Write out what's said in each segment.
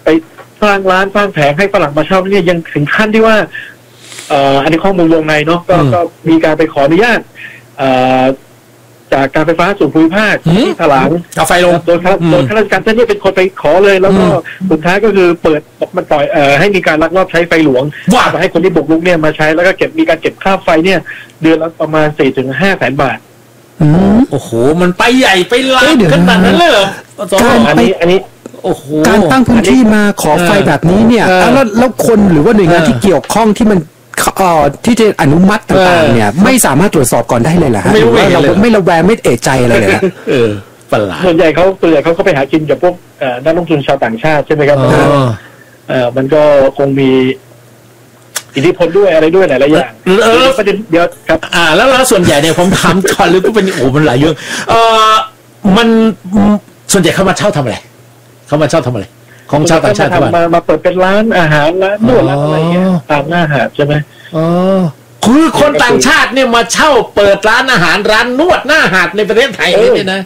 ไปสร้างร้านสร้างแผงให้ฝรั่งมาเช่าเนี่ยยังถึงขั้นที่ว่าอันนี้ข้อมูลวงในเนาะก็มีการไปขออนุญาตจากการไฟฟ้าส่วนภูมิภาคที่ถลางเอาไฟลงโดยข้าราชการท่านนี้เป็นคนไปขอเลยแล้วก็สุดท้ายก็คือเปิดมันปล่อยให้มีการลักลอบใช้ไฟหลวงว่าให้คนที่บุกรุกเนี่ยมาใช้แล้วก็มีการเก็บค่าไฟเนี่ยเดือนละประมาณ 4-5 แสนบาทโอ้โหมันไปใหญ่ไปลามขนาดนั้นเลยเหรออันนี้โอ้โหการตั้งพื้นที่มาขอไฟแบบนี้เนี่ยแล้วคนหรือว่าหน่วยงานที่เกี่ยวข้องที่มันที่จะอนุมัติต่างๆเนี่ยไม่สามารถตรวจสอบก่อนได้เลยเหรอฮะไม่ระแวงไม่เอะใจอะไรเลยนะประหลาดส่วนใหญ่เขาก็ไปหากินกับพวกนักลงทุนชาวต่างชาติใช่ไหมครับมันก็คงมีอิทธิพลด้วยอะไรด้วยหลายอย่างประเด็นเดียวครับแล้วส่วนใหญ่เนี่ยผมถามก่อนหรือก็เป็นมันหลายเรื่องมันส่วนใหญ่เขามาเช่าทำอะไรของชาวต่างชาติมาเปิดเป็นร้านอาหารร้านนวดร้านอะไรเงี้ยตามหน้าหาดใช่ไหมคือคนต่างชาติเนี่ยมาเช่าเปิดร้านอาหารร้านนวดหน้าหาดในประเทศไทยนี่นะ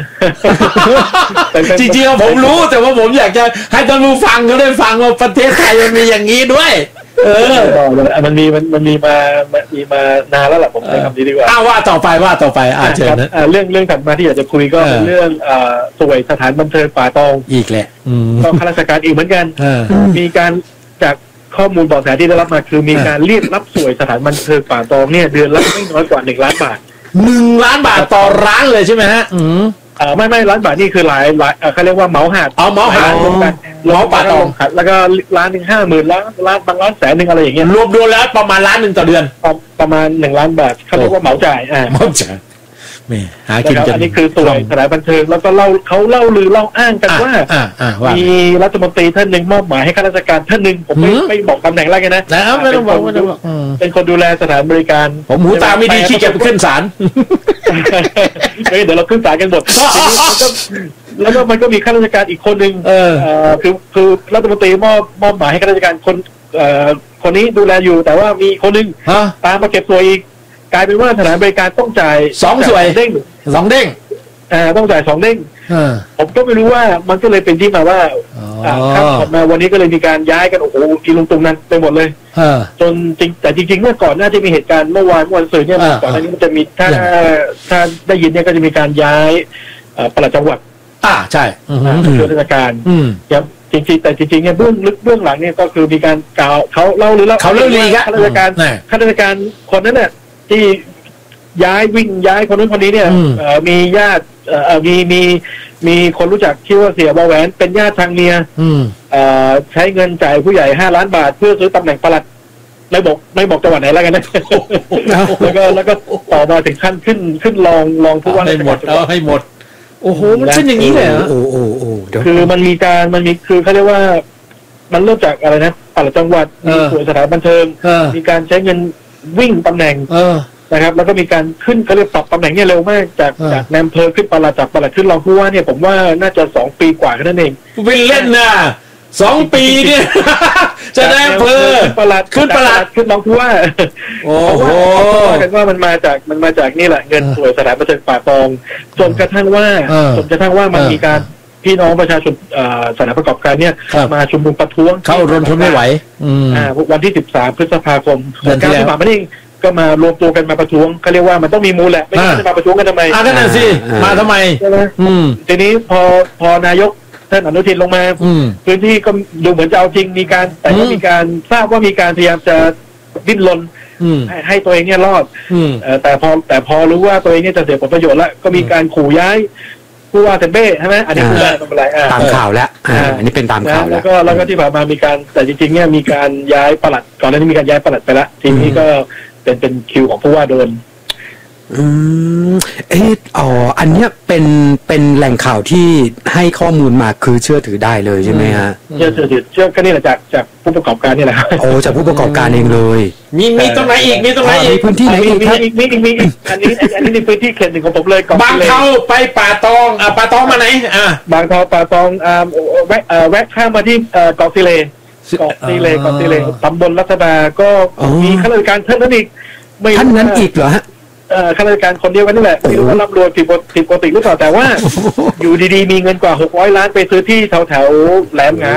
จริงๆผมรู้แต่ว่าผมอยากจะให้ท่านผู้ฟังเขาได้ฟังว่าประเทศไทยมันมีอย่างนี้ด้วยมันมีมานานแล้วแหละผมใช้คำนี้ดีกว่าว่าต่อไปเชิญนะเรื่องถัดมาที่อยากจะคุยก็เป็นเรื่องสวยสถานบันเทิงป่าตองอีกแหละก็ข้าราชการอีกเหมือนกันมีการจากข้อมูลบอกแสที่ได้รับมาคือมีการเรียกรับสวยสถานบันเทิงป่าตองเนี่ยเดือนละไม่น้อยกว่า1 ล้านบาท 1 ล้านบาทต่อร้านเลยใช่ไหมฮะไม่ล้านบาทนี่คือหลายเขาเรียกว่าเหมาหาดเหมาหาดล้อป่าตองแล้วก็ล้านหนึ่ง50,000ล้านบางล้านแสนหนึ่งอะไรอย่างเงี้ยรวมแล้วประมาณ1 ล้านต่อเดือนประมาณ1 ล้านบาทเขาเรียกว่าเหมาจ่ายเหมาจ่ายหากินกันอันนี้คือส่วนสถานบันเทิงแล้วก็เขาเล่าลือเล่าอ้างกันว่ามีรัฐมนตรีท่านหนึ่งมอบหมายให้ข้าราชการท่านหนึ่งผมไม่บอกตำแหน่งอะไรกันนะไม่ต้องบอกเป็นคนดูแลสถานบริการผมหูตาไม่ดีขี้เกียจขึ้นศาลเดี๋ยวเราขึ้นศาลกันหมดแล้วก็มันก็มีข้าราชการอีกคนหนึ่งคือรัฐมนตรีมอบหมายให้ข้าราชการคนนี้ดูแลอยู่แต่ว่ามีคนหนึ่งตามมาเก็บตัวอีกกลายเป็นว่าสถานบริการต้องจ่าย 2 ส่วนเด้งต้องจ่าย2 เด้งผมก็ไม่รู้ว่ามันก็เลยเป็นที่มาว่าครับมาวันนี้ก็เลยมีการย้ายกันโอ้โหอีลุงตุงนั้นไปหมดเลยจนจริงแต่จริงๆเมื่อก่อนน่าจะมีเหตุการณ์เมื่อวันศุกร์เนี่ยก่อนหน้านี้มันจะมีถ้าได้ยินเนี่ยก็จะมีการย้ายปลัดจังหวัดใช่ส่วนราชการครับจริงๆแต่จริงๆเนี่ยเบื้องหลังเนี่ยก็คือมีการกล่าวเขาเล่าหรือเขาเล่าลีข้าราชการคนนั้นเนี่ยที่ย้ายคนนู้นคนนี้เนี่ยมีญาติมีคนรู้จักชื่อว่าเสียบาแหวนเป็นญาติทางเมียใช้เงินจ่ายผู้ใหญ่5 ล้านบาทเพื่อซื้อตำแหน่งปลัดไม่บอกจังหวัดไหนแล้วกันนะแล้วก็ต่อมาถึงขั้นขึ้นรองผู้ว่าให้หมดโอ้โหมันเป็นอย่างนี้เลยเหรอคือมันมีคือเขาเรียกว่ามันเริ่มจากอะไรนะปลัดจังหวัดมีส่วนสถานบันเทิงมีการใช้เงินวิ่งตำแหน่งนะครับแล้วก็มีการขึ้นเขาเรียกปรับตำแหน่งเนี่ยเร็วมากจากนายอำเภอขึ้นปลัดจากปลัดขึ้นรองผู้ว่าเนี่ยผมว่าน่าจะ2 ปีกว่าแค่นั้นเองเป็นเล่นนะ2 ปีเนี่ยจะได้อำเภอขึ้นปลัดขึ้นรองผู้ว่าโอ้โหกันว่ามันมาจากนี่แหละเงินสวยสถานบันเทิงป่าตองจนกระทั่งว่ามันมีการพี่น้องประชาชนสถานประกอบการเนี่ยมาชุมนุมประท้วงเขารนทนไม่ไหววันที่13 พฤษภาคมการที่มานี่ก็มารวมตัวกันมาประท้วงเขาเรียกว่ามันต้องมีมูลแหละไม่ใช่จะมาประท้วงกันทำไมนั่นน่ะสิมาทำไมใช่ไหมทีนี้พอนายกท่านอนุทินลงมาพื้นที่ก็ดูเหมือนจะเอาจริงแต่ก็มีการทราบว่ามีการพยายามจะดิ้นรนให้ตัวเองเนี่ยรอดแต่พอรู้ว่าตัวเองเนี่ยจะเสียผลประโยชน์แล้วก็มีการขู่ย้ายผู้ว่าเซนเบ้ใช่ไหมอันนี้ผู้ว่าอะไรตามข่าวแล้วอันนี้เป็นตามข่าวแล้วก็ที่ผ่านมามีการแต่จริงๆเนี่ยมีการย้ายปลัดก่อนหน้านี้มีการย้ายปลัดไปแล้วทีนี้ก็เป็นคิวของผู้ว่าโดนอันเนี้ยเป็นแหล่งข่าวที่ให้ข้อมูลมาคือเชื่อถือได้เลยใช่ไหมฮะเชื่อก็นี่แหละจากผู้ประกอบการนี่แหละจากผู้ประกอบการเองเลยมีตรงไหนอีกมีพื้นที่ไหนอีกครับมีอันนี้ในพื้นที่เขต 1ของผมเลยบางเทาไปป่าตองป่าตองมาไหนบางเทาป่าตองแวะข้ามมาที่เกาะซีเลตำบลรัตดาก็มีข้าราชการท่านนั้นอีกท่านนั้นอีกเหรอฮะข้าราชการคนเดียวกันนี่แหละไม่รู้ว่าร่ำรวยผิดปกติหรือเปล่าแต่ว่าอยู่ดีๆมีเงินกว่า600 ล้านไปซื้อที่แถวแหลมหงา